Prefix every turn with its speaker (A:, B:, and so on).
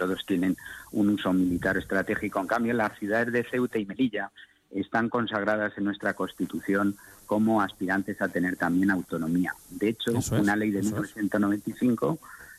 A: todos tienen un uso militar estratégico. En cambio, las ciudades de Ceuta y Melilla están consagradas en nuestra Constitución como aspirantes a tener también autonomía. De hecho, una ley de 1995